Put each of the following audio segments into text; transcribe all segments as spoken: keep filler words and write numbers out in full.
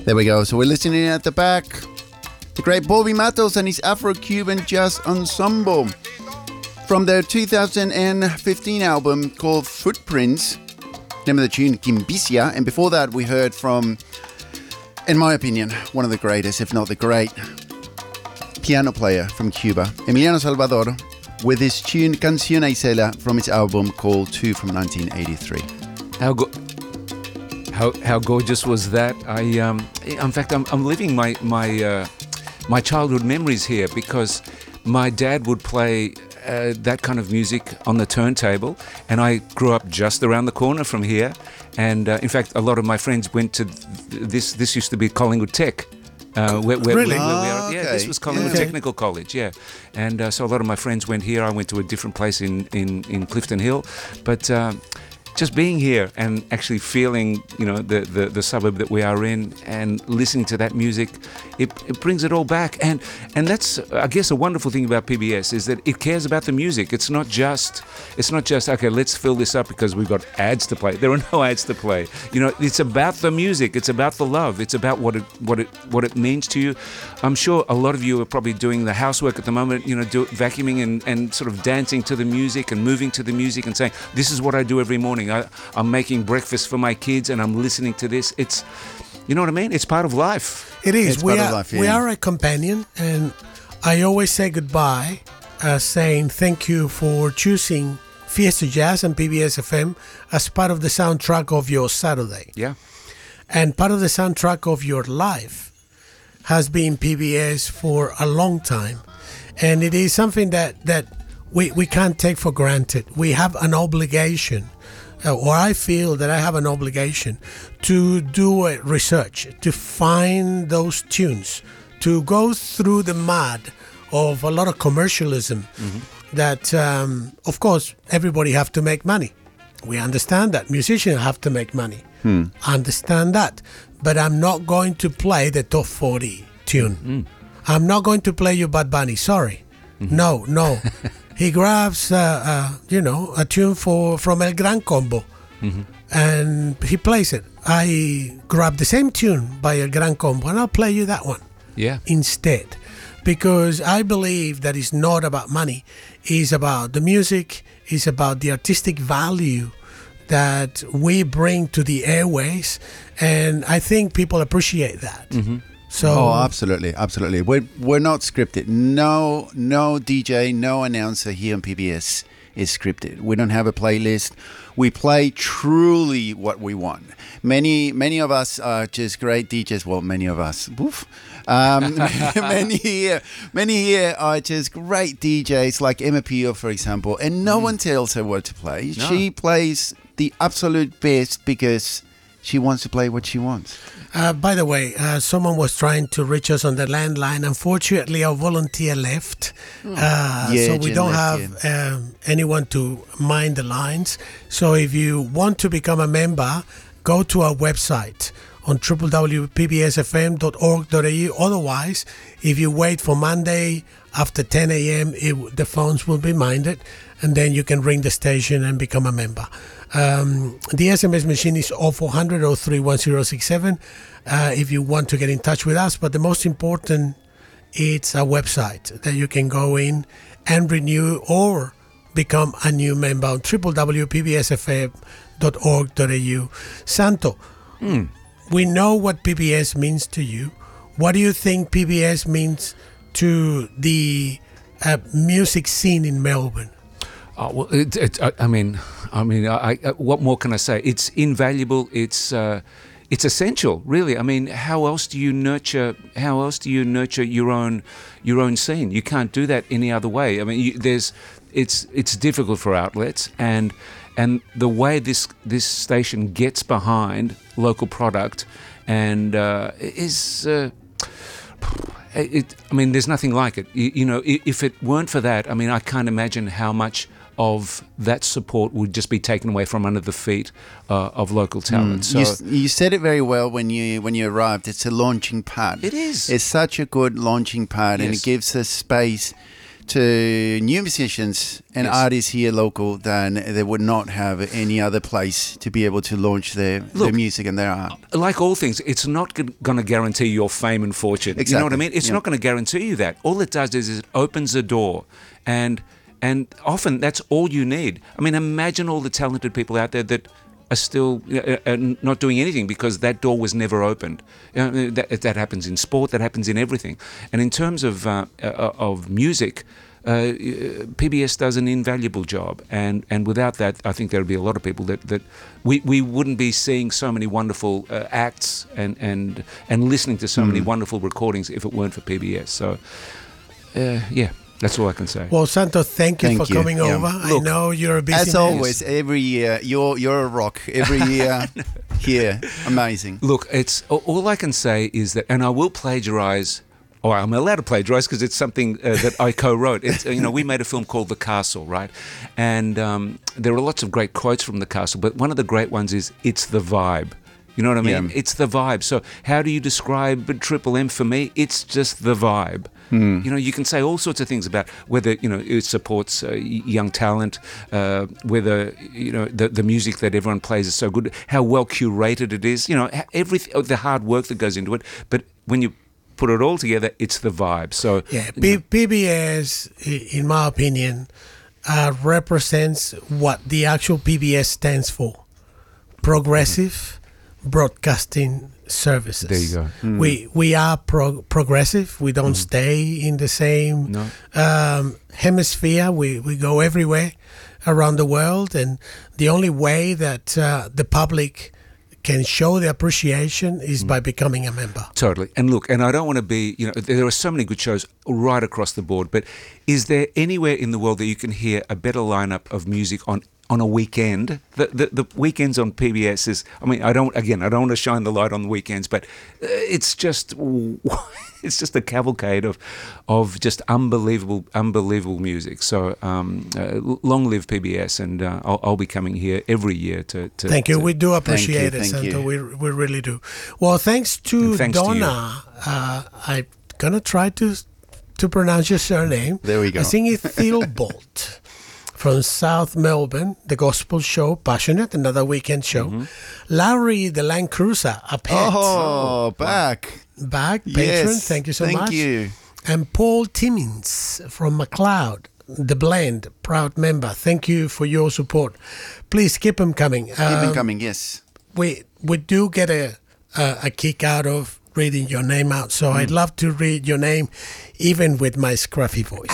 There we go. So we're listening at the back. The great Bobby Matos and his Afro-Cuban Jazz Ensemble from their two thousand fifteen album called Footprints. Name of the tune, Quimbicia. And before that, we heard from, in my opinion, one of the greatest, if not the great, piano player from Cuba, Emiliano Salvador, with his tune Canción Isela from his album called Two from nineteen eighty-three. How go- how how gorgeous was that? I um, in fact, I'm I'm living my my uh, my childhood memories here because my dad would play uh, that kind of music on the turntable, and I grew up just around the corner from here. And uh, in fact, a lot of my friends went to th- this. This used to be Collingwood Tech. Uh, where, where, really? where, where we are. Oh, yeah, okay. this was Collingwood yeah. Technical College, yeah. And uh, so a lot of my friends went here. I went to a different place in, in, in Clifton Hill. But uh, just being here and actually feeling, you know, the, the, the suburb that we are in and listening to that music, it, it brings it all back. And and that's, I guess, a wonderful thing about P B S is that it cares about the music. It's not just, it's not just, okay, let's fill this up because we've got ads to play. There are no ads to play. You know, it's about the music. It's about the love. It's about what it what it what it means to you. I'm sure a lot of you are probably doing the housework at the moment, you know, do, vacuuming and, and sort of dancing to the music and moving to the music and saying, this is what I do every morning. I, I'm making breakfast for my kids and I'm listening to this. It's, you know what I mean? It's part of life. It is. It's we part are, of life, yeah. we are a companion, and I always say goodbye uh, saying thank you for choosing Fiesta Jazz and P B S F M as part of the soundtrack of your Saturday. Yeah. And part of the soundtrack of your life has been P B S for a long time. And it is something that, that we, we can't take for granted. We have an obligation, uh, or I feel that I have an obligation to do a research, to find those tunes, to go through the mud of a lot of commercialism mm-hmm. that, um, of course, everybody have to make money. We understand that. Musicians have to make money. Hmm. Understand that. But I'm not going to play the top forty tune. Mm. I'm not going to play you Bad Bunny. Sorry. Mm-hmm. No, no. He grabs, uh, uh, you know, a tune for from El Gran Combo, mm-hmm. and he plays it. I grab the same tune by El Gran Combo, and I'll play you that one. Yeah. Instead. Because I believe that it's not about money. It's about the music. It's about the artistic value that we bring to the airways, and I think people appreciate that. Mm-hmm. So, oh, absolutely, absolutely. We're we're not scripted. No, no D J, no announcer here on P B S is scripted. We don't have a playlist. We play truly what we want. Many many of us are just great D Js. Well, many of us. Woof. Um, many here, many here are just great D Js, like Emma Pio, for example, and no mm. one tells her what to play. No. She plays the absolute best because she wants to play what she wants. Uh, by the way, uh, someone was trying to reach us on the landline. Unfortunately, our volunteer left, uh, yeah, so we Jen don't left, have um, anyone to mind the lines. So if you want to become a member, go to our website on w w w dot p b s f m dot org dot a u. Otherwise, if you wait for Monday after ten a.m., it, the phones will be minded, and then you can ring the station and become a member. Um, the S M S machine is oh four hundred oh three one oh six seven uh, if you want to get in touch with us. But the most important, it's a website that you can go in and renew or become a new member on w w w dot p b s f m dot org dot a u. Santo, mm. we know what P B S means to you. What do you think P B S means to the uh, music scene in Melbourne? Oh, well, it, it, I, I mean, I mean, I, I, what more can I say? It's invaluable. It's uh, it's essential, really. I mean, how else do you nurture? How else do you nurture your own your own scene? You can't do that any other way. I mean, you, there's it's it's difficult for outlets, and and the way this this station gets behind local product, and uh, is. Uh, It, I mean, there's nothing like it. You, you know, if it weren't for that, I mean, I can't imagine how much of that support would just be taken away from under the feet uh, of local talent. Mm. So you, you said it very well when you when you arrived. It's a launching pad. It is. It's such a good launching pad, yes. And it gives us space to new musicians and Yes. artists here local, then they would not have any other place to be able to launch their, their Look, music and their art. Like all things, it's not going to guarantee your fame and fortune. You know what I Exactly. mean? It's Yeah. not going to guarantee you that. All it does is it opens a door, and and often that's all you need. I mean, imagine all the talented people out there that are still uh, uh, not doing anything because that door was never opened. You know, that, that happens in sport. That happens in everything. And in terms of uh, uh, of music. Uh, P B S does an invaluable job, and, and without that, I think there would be a lot of people that, that we, we wouldn't be seeing so many wonderful uh, acts and, and and listening to so many wonderful recordings if it weren't for P B S. So, uh, yeah, that's all I can say. Well, Santo, thank you Thank for you. coming Yeah. over. I Look, know you're a busy As man. always, every year, you're, you're a rock. Every year here. Amazing. Look, it's all I can say is that, and I will plagiarize. Or I'm allowed to plagiarize because it's something uh, that I co-wrote. It's, uh, you know, we made a film called The Castle, right? And um, there are lots of great quotes from The Castle, but one of the great ones is, "It's the vibe." You know what I mean? Yeah. It's the vibe. So how do you describe Triple M for me? It's just the vibe. You know, you can say all sorts of things about whether, you know, it supports uh, young talent, uh, whether, you know, the, the music that everyone plays is so good, how well curated it is, you know, everything, the hard work that goes into it. But when you put it all together, it's the vibe. So Yeah, P- PBS, i- in my opinion, uh, represents what the actual P B S stands for: Progressive Broadcasting Services. There you go. We we are pro- progressive. We don't stay in the same No. um, hemisphere. We we go everywhere around the world, and the only way that uh, the public can show the appreciation is by becoming a member. Totally. And look, and I don't want to be, you know, there are so many good shows right across the board, but is there anywhere in the world that you can hear a better lineup of music on on a weekend? The, the the weekends on P B S is, I mean, I don't, again, I don't want to shine the light on the weekends, but uh, it's just, it's just a cavalcade of of just unbelievable, unbelievable music. So um, uh, long live P B S, and uh, I'll, I'll be coming here every year to... to Thank you. to- We do appreciate you, it, thank Santo. you. We we really do. Well, thanks to And thanks to you. Donna. uh, I'm gonna try to to pronounce your surname. There we go. I think it's Theobald from South Melbourne. The Gospel Show, Passionate, another weekend show. Mm-hmm. Larry, the Land Cruiser, a pet, Oh, back. back patron. Yes. Thank you so Thank much. you. And Paul Timmins from McLeod, the Blend, proud member. Thank you for your support. Please keep them coming. Keep Um, them coming, yes. we we do get a, a a kick out of reading your name out. So I'd love to read your name, even with my scruffy voice.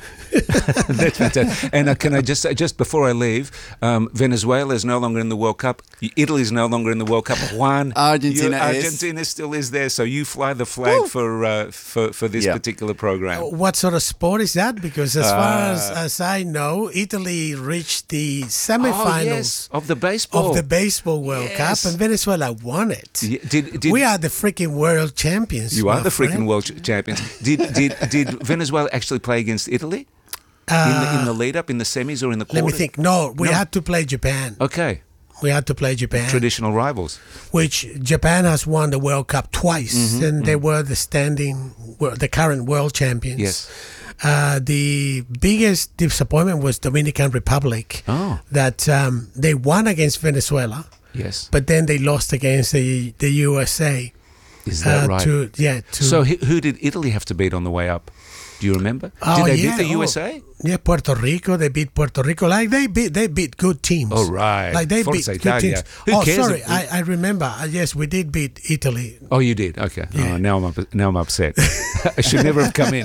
That's fantastic. And uh, can I just say, just before I leave, um, Venezuela is no longer in the World Cup. Italy is no longer in the World Cup. Juan, Argentina you- is. Argentina still is there. So you fly the flag for, uh, for for this Yeah. particular program. What sort of sport is that? Because as far as, Uh, as I know, Italy reached the Oh, semifinals yes, of the baseball. of the Baseball World Yes. Cup, and Venezuela won it. Y- Did, did, we are the freaking world champions. you are my the freaking friend. world ch- champions. Did did did Venezuela actually play against Italy in the in the lead up, in the semis, or in the Let quarter? me think. No, we No. had to play Japan. Okay, We had to play Japan. traditional rivals. Which Japan has won the World Cup twice, Mm-hmm, and they were the standing, wor- the current world champions. Yes. Uh, the biggest disappointment was Dominican Republic. Oh. That um, they won against Venezuela, Yes, but then they lost against the the U S A. is that uh, right? To yeah. To, So who who did Italy have to beat on the way up? Do you remember? Oh, did they yeah, beat the oh. U S A? Yeah, Puerto Rico. They beat Puerto Rico. Like they beat they beat good teams. Oh, right. Like they Forza beat good Italia. teams. Who oh, cares sorry. if- I, I remember. Uh, yes, we did beat Italy. Oh, you did. Okay. Yeah. Oh, now I'm up, now I'm upset. I should never have come in.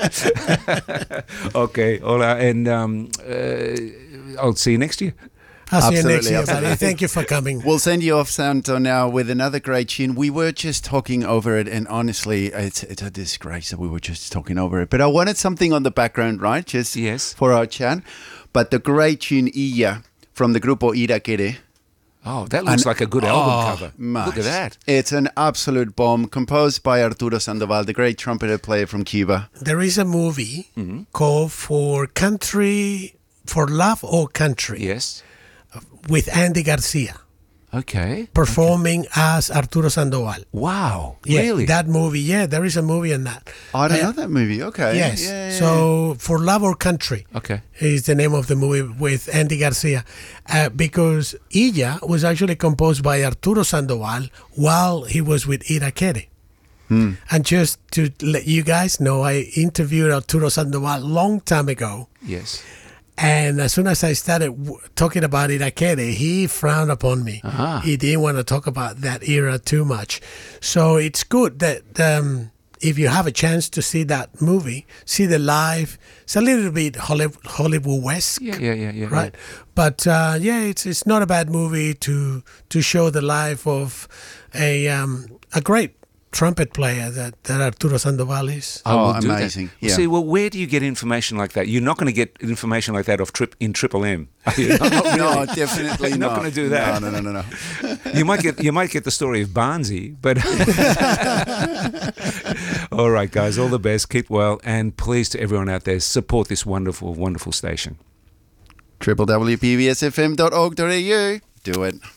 Okay. Hola, and um, uh, I'll see you next year. I'll see you next Absolutely, year, absolutely. buddy. Thank you for coming. We'll send you off, Santo, now with another great tune. We were just talking over it, and honestly, it's it's a disgrace that we were just talking over it. But I wanted something on the background, right? Just Yes. for our chat. But the great tune Iya from the grupo Iraquere. Oh, that looks And- like a good album Oh, cover. Max. Look at that. It's an absolute bomb, composed by Arturo Sandoval, the great trumpeter player from Cuba. There is a movie Mm-hmm. called For Country, For Love or Country Yes. with Andy Garcia. Okay. performing as Arturo Sandoval. Wow. Yeah, Really? that movie. Yeah, there is a movie in that. I don't Uh, know that movie. Okay. Yes. Yeah, yeah, So, For Love or Country Okay. is the name of the movie with Andy Garcia. Uh, because Illa was actually composed by Arturo Sandoval while he was with Irakere. Hmm. And just to let you guys know, I interviewed Arturo Sandoval a long time ago. Yes. And as soon as I started w- talking about Irakere, he frowned upon me. Ah. He didn't want to talk about that era too much. So it's good that um, if you have a chance to see that movie, see the live. It's a little bit Hollywood, Hollywood-esque, Yeah, yeah, yeah, yeah. right? But uh, yeah, it's it's not a bad movie to to show the life of a um, a great trumpet player that, that Arturo Sandoval is. I Oh, will do that. amazing. Well, Yeah. See, well, where do you get information like that? You're not going to get information like that off trip in Triple M. Are you? Not, not No, really. definitely You're not not. gonna do that. No, no, no, no, no. You might get you might get the story of Barnsey, but all right, guys, all the best. Keep well, and please to everyone out there, support this wonderful, wonderful station. w w w dot p b s f m dot org dot a u. Do it.